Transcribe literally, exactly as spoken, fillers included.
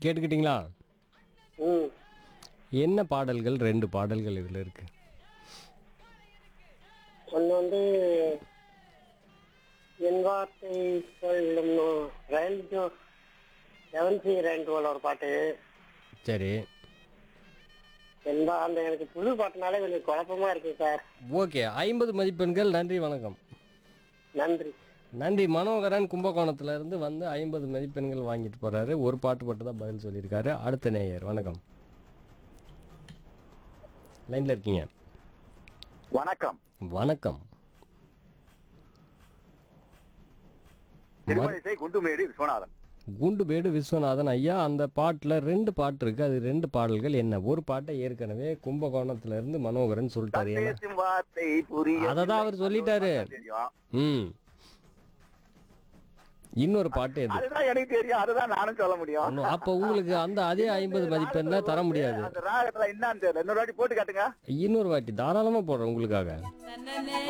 கேட்டுக்கிட்டீங்களா? ம் என்ன பாடல்கள்? ரெண்டு பாடல்கள் இதில் இருக்கு. ஒன்று வந்து என் வார்த்தை சொல்லும் ரெயின்போ செவன் சி ரெயின்போல ஒரு பாட்டு. சரி. என்பா அந்த எனக்கு புது பாட்டுனாலே கொஞ்சம் குழப்பமா இருக்கு சார். ஓகே. ஐம்பது மதிப்பெண்கள். நன்றி, வணக்கம். நன்றி. நன்றி. மனோகரன் கும்பகோணத்துல இருந்து வந்து ஐம்பது மதிப்பெண்கள் வாங்கிட்டு போறாரு. ஒரு பாட்டு மட்டும் தான் பதில் சொல்லியிருக்காரு. அடுத்த நேயர் வணக்கம். லைன்ல இருக்கீங்க. வணக்கம். வணக்கம். திருமணிசை குண்டுமேடு விஸ்வநாதன். குண்டுபேடு விஸ்வநாதன் ஐயா, அந்த பாட்டுல ரெண்டு பாட்டு இருக்கு. அது ரெண்டு பாடல்கள் என்ன? ஒரு பாட்டை ஏற்கனவே கும்பகோணத்துல இருந்து மனோகரன் சொல்லிட்டாரு. ஏன்னா பேசும் வார்த்தை புரிய அததான் அவர் சொல்லிட்டாரு. ம் இன்னொரு பாட்டு எது? அதுதான் எனக்கு தெரியும், அதுதான் நானும் சொல்ல முடியும். ஒண்ணும். அப்ப உங்களுக்கு அந்த அதே ஐம்பது மதிப்பெண் தான் தர முடியாது. அந்த ராகத்துல என்னன்னு தெரியல, இன்னொரு வாட்டி போட்டு காட்டுங்க. இன்னொரு வாட்டி தாராளமா போடுறேன் உங்களுக்காக.